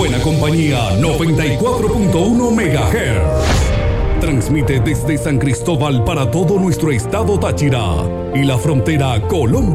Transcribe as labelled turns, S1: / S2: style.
S1: Buena Compañía 94.1 MHz. Transmite desde San Cristóbal para todo nuestro estado Táchira y la frontera Colombo.